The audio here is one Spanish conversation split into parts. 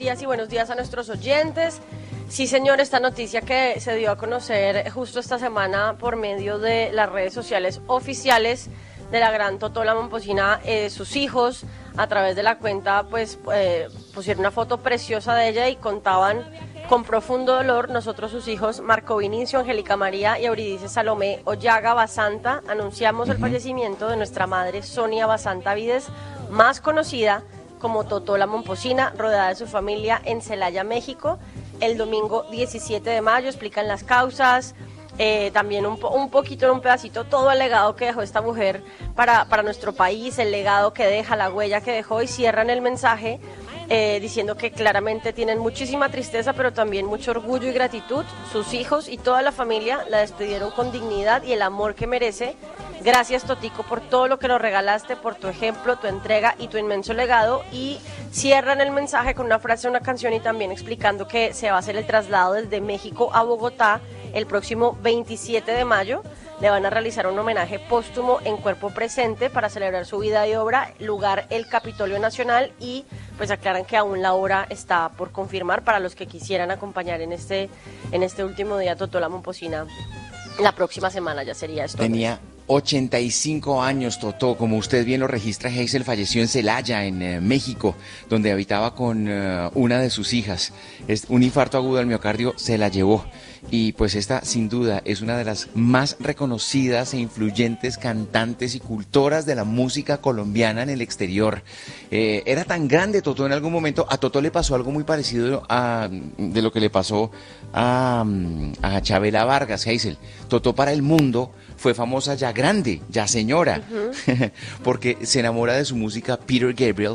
Días y buenos días a nuestros oyentes. Sí, señor, esta noticia que se dio a conocer justo esta semana por medio de las redes sociales oficiales de la gran Totó la Momposina, sus hijos a través de la cuenta pues pusieron una foto preciosa de ella y contaban con profundo dolor: nosotros, sus hijos, Marco Vinicio, Angélica María y Euridice Salomé Ollaga Basanta, anunciamos el fallecimiento de nuestra madre Sonia Basanta Vides, más conocida como Totó la Momposina, rodeada de su familia en Celaya, México, el domingo 17 de mayo. Explican las causas, también un poquito en un pedacito todo el legado que dejó esta mujer para nuestro país, el legado que deja, la huella que dejó, y cierran el mensaje diciendo que claramente tienen muchísima tristeza, pero también mucho orgullo y gratitud. Sus hijos y toda la familia la despidieron con dignidad y el amor que merece. Gracias, Totico, por todo lo que nos regalaste, por tu ejemplo, tu entrega y tu inmenso legado. Y cierran el mensaje con una frase de una canción y también explicando que se va a hacer el traslado desde México a Bogotá el próximo 27 de mayo. Le van a realizar un homenaje póstumo en cuerpo presente para celebrar su vida y obra, lugar el Capitolio Nacional, y pues aclaran que aún la hora está por confirmar para los que quisieran acompañar en este último día Totó la Momposina. La próxima semana ya sería esto. Tenía 85 años Totó, como usted bien lo registra. Hazel falleció en Celaya, en México, donde habitaba con una de sus hijas. Un infarto agudo al miocardio se la llevó. Y pues esta, sin duda, es una de las más reconocidas e influyentes cantantes y cultoras de la música colombiana en el exterior. Era tan grande Totó en algún momento. A Totó le pasó algo muy parecido de lo que le pasó a Chabela Vargas, Hazel. Totó para el mundo fue famosa ya grande, ya señora, porque se enamora de su música Peter Gabriel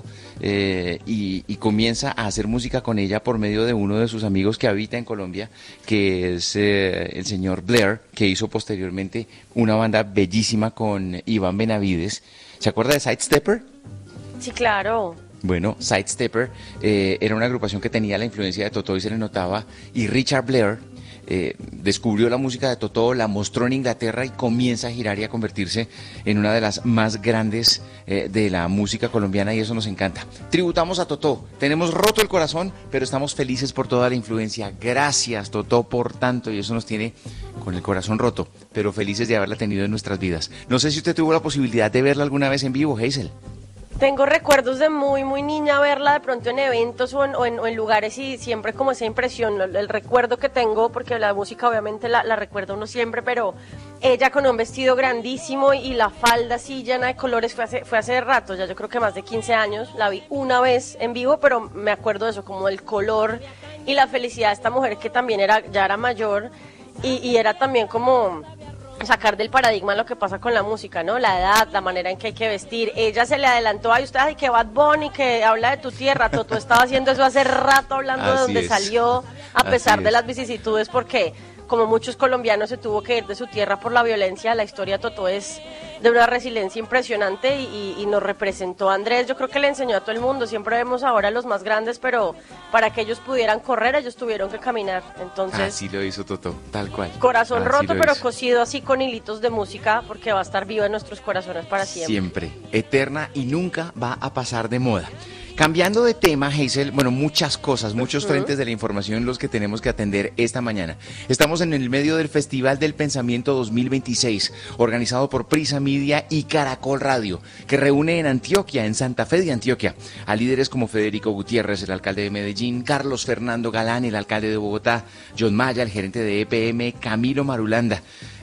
y comienza a hacer música con ella por medio de uno de sus amigos que habita en Colombia, que es el señor Blair, que hizo posteriormente una banda bellísima con Iván Benavides. ¿Se acuerda de Sidestepper? Sí, claro. Bueno, Sidestepper era una agrupación que tenía la influencia de Totó y se le notaba, y Richard Blair descubrió la música de Totó, la mostró en Inglaterra y comienza a girar y a convertirse en una de las más grandes de la música colombiana, y eso nos encanta. Tributamos a Totó, tenemos roto el corazón, pero estamos felices por toda la influencia. Gracias, Totó, por tanto, y eso nos tiene con el corazón roto, pero felices de haberla tenido en nuestras vidas. No sé si usted tuvo la posibilidad de verla alguna vez en vivo, Hazel. Tengo recuerdos de muy, muy niña verla de pronto en eventos o en lugares, y siempre como esa impresión, el recuerdo que tengo, porque la música obviamente la recuerda uno siempre, pero ella con un vestido grandísimo y la falda así llena de colores, fue hace rato, ya yo creo que más de 15 años, la vi una vez en vivo, pero me acuerdo de eso, como el color y la felicidad de esta mujer que también ya era mayor y era también como sacar del paradigma lo que pasa con la música, ¿no? La edad, la manera en que hay que vestir. Ella se le adelantó a usted, que Bad Bunny, que habla de tu tierra. Totó estaba haciendo eso hace rato, hablando de donde salió, a pesar de las vicisitudes, porque como muchos colombianos se tuvo que ir de su tierra por la violencia. La historia de Totó es de una resiliencia impresionante y nos representó a Andrés. Yo creo que le enseñó a todo el mundo. Siempre vemos ahora a los más grandes, pero para que ellos pudieran correr, ellos tuvieron que caminar. Entonces, así lo hizo Totó, tal cual. Corazón así roto, pero hizo. Cosido así con hilitos de música, porque va a estar viva en nuestros corazones para siempre. Siempre, eterna y nunca va a pasar de moda. Cambiando de tema, Hazel, bueno, muchas cosas, muchos frentes de la información los que tenemos que atender esta mañana. Estamos en el medio del Festival del Pensamiento 2026, organizado por Prisa Media y Caracol Radio, que reúne en Antioquia, en Santa Fe de Antioquia, a líderes como Federico Gutiérrez, el alcalde de Medellín, Carlos Fernando Galán, el alcalde de Bogotá, John Maya, el gerente de EPM, Camilo Marulanda,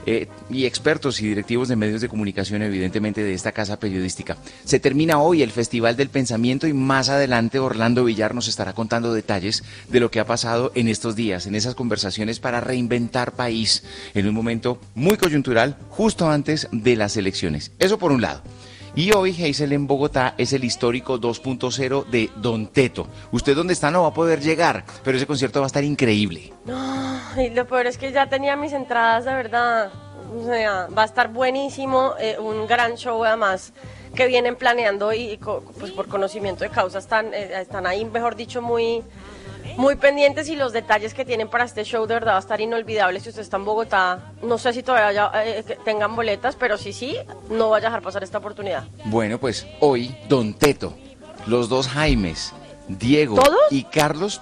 y expertos y directivos de medios de comunicación, evidentemente, de esta casa periodística. Se termina hoy el Festival del Pensamiento y más adelante Orlando Villar nos estará contando detalles de lo que ha pasado en estos días, en esas conversaciones para reinventar país, en un momento muy coyuntural, justo antes de las elecciones. Eso por un lado. Y hoy, Hazel, en Bogotá es el histórico 2.0 de Don Teto. Usted donde está no va a poder llegar, pero ese concierto va a estar increíble. No, y lo peor es que ya tenía mis entradas, de verdad. O sea, va a estar buenísimo, un gran show además que vienen planeando y pues por conocimiento de causa están ahí, mejor dicho, muy pendientes, y los detalles que tienen para este show de verdad va a estar inolvidable. Si usted está en Bogotá, no sé si todavía tengan boletas, pero sí, no vaya a dejar pasar esta oportunidad. Bueno, pues hoy Don Teto, los dos Jaimes Diego ¿Todos? y Carlos,